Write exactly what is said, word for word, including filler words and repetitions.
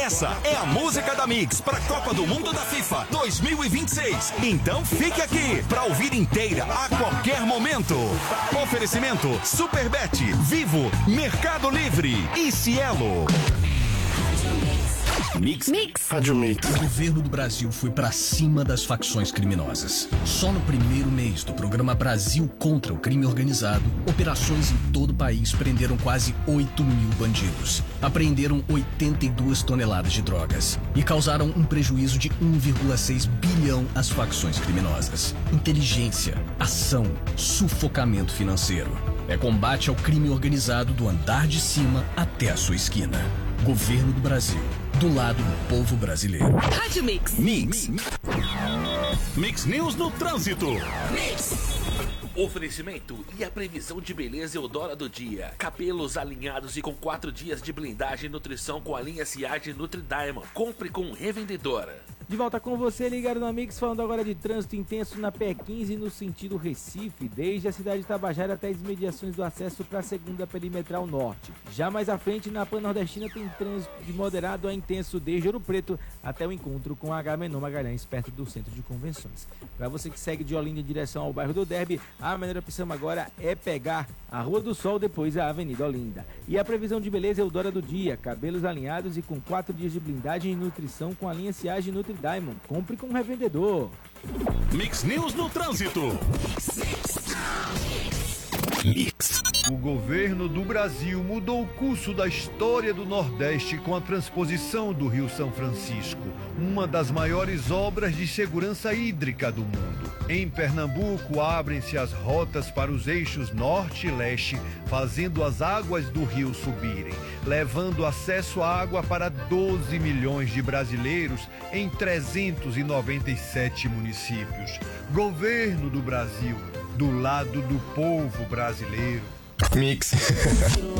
Essa é a música da Mix para a Copa do Mundo da FIFA dois mil e vinte e seis. Então fique aqui para ouvir inteira a qualquer momento. Oferecimento Superbet, Vivo, Mercado Livre e Cielo. Mix. Mix. Rádio Mix. O governo do Brasil foi pra cima das facções criminosas. Só no primeiro mês do programa Brasil contra o Crime Organizado, operações em todo o país prenderam quase oito mil bandidos. Apreenderam oitenta e duas toneladas de drogas e causaram um prejuízo de um vírgula seis bilhão às facções criminosas. Inteligência, ação, sufocamento financeiro. É combate ao crime organizado do andar de cima até a sua esquina. Governo do Brasil. Do lado do povo brasileiro. Rádio Mix. Mix. Mix News no trânsito. Mix. Oferecimento e a previsão de beleza Eudora do dia. Cabelos alinhados e com quatro dias de blindagem e nutrição com a linha Ciad Nutri Diamond. Compre com revendedora. De volta com você, ligado no Mix, falando agora de trânsito intenso na P quinze no sentido Recife, desde a cidade de Tabajara até as imediações do acesso para a segunda perimetral norte. Já mais à frente, na Pan-Nordestina, tem trânsito de moderado a intenso desde Ouro Preto até o encontro com a Agamenon Magalhães, perto do centro de convenções. Para você que segue de Olinda em direção ao bairro do Derby, a melhor opção agora é pegar a Rua do Sol, depois a Avenida Olinda. E a previsão de beleza Eudora do dia, cabelos alinhados e com quatro dias de blindagem e nutrição com a linha Ciage Nutri Diamond. Compre com um revendedor. Mix News no trânsito. Mix. O governo do Brasil mudou o curso da história do Nordeste com a transposição do Rio São Francisco, uma das maiores obras de segurança hídrica do mundo. Em Pernambuco, abrem-se as rotas para os eixos norte e leste, fazendo as águas do rio subirem, levando acesso à água para doze milhões de brasileiros em trezentos e noventa e sete municípios. Governo do Brasil, do lado do povo brasileiro. Mix.